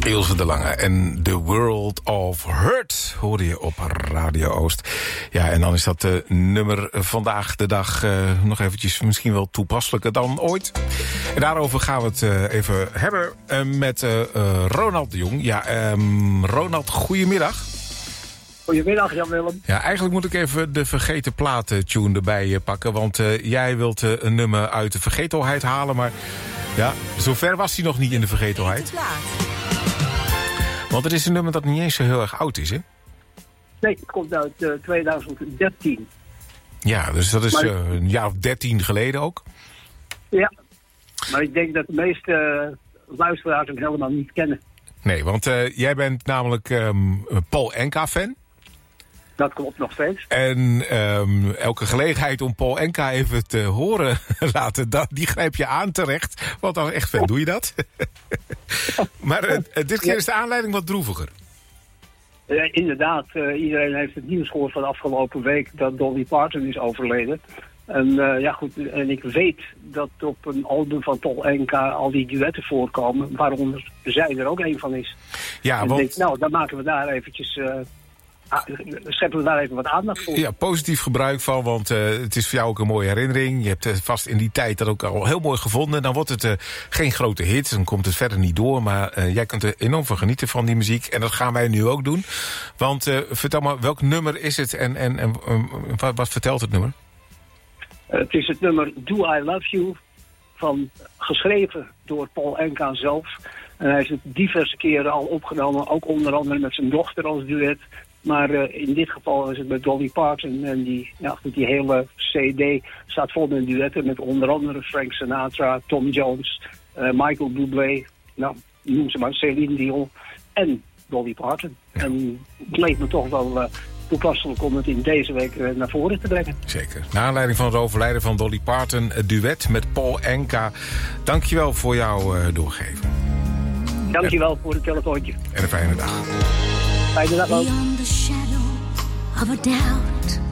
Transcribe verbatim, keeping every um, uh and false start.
Ilse de Lange en The World of Hurt hoorde je op Radio Oost. Ja, en dan is dat uh, nummer vandaag de dag uh, nog eventjes misschien wel toepasselijker dan ooit. En daarover gaan we het uh, even hebben uh, met uh, uh, Ronald de Jong. Ja, um, Ronald, goedemiddag. Goedemiddag, Jan-Willem. Ja, eigenlijk moet ik even de vergeten platen tune erbij uh, pakken. Want uh, jij wilt uh, een nummer uit de vergetelheid halen. Maar ja, zover was hij nog niet in de vergetelheid. Want het is een nummer dat niet eens zo heel erg oud is, hè? Nee, het komt uit uh, twintig dertien. Ja, dus dat is maar, uh, een jaar of dertien geleden ook. Ja, maar ik denk dat de meeste uh, luisteraars hem helemaal niet kennen. Nee, want uh, jij bent namelijk um, Paul Enka-fan. Dat klopt nog steeds. En um, elke gelegenheid om Paul Enka even te horen laten, dat, die grijp je aan terecht. Want als echt fan doe je dat. Maar uh, dit keer is de aanleiding wat droeviger. Ja, inderdaad, uh, iedereen heeft het nieuws gehoord van de afgelopen week dat Dolly Parton is overleden. En uh, ja goed, en ik weet dat op een album van Paul Enka al die duetten voorkomen, waaronder zij er ook een van is. Ja, en want... denk, nou, dan maken we daar eventjes... Uh, scheppen we daar even wat aandacht voor. Ja, positief gebruik van, want uh, het is voor jou ook een mooie herinnering. Je hebt uh, vast in die tijd dat ook al heel mooi gevonden. Dan wordt het uh, geen grote hit, dan komt het verder niet door. Maar uh, jij kunt er enorm van genieten van die muziek. En dat gaan wij nu ook doen. Want uh, vertel maar, welk nummer is het en, en, en uh, wat, wat vertelt het nummer? Uh, het is het nummer Do I Love You, van, geschreven door Paul Enka zelf. En hij heeft het diverse keren al opgenomen, ook onder andere met zijn dochter als duet. Maar uh, in dit geval is het met Dolly Parton. En die, ja, die hele C D staat vol met duetten met onder andere Frank Sinatra, Tom Jones, uh, Michael Bublé, nou, noem ze maar, Celine Dion en Dolly Parton. Ja. En het leek me toch wel uh, toepasselijk om het in deze week uh, naar voren te brengen. Zeker. Naar aanleiding van het overlijden van Dolly Parton, het duet met Paul Enka. Dankjewel voor jouw uh, doorgeven. Dankjewel en, voor het telefoontje. En een fijne dag. Fijne dag ook. Beyond the shadow of a doubt,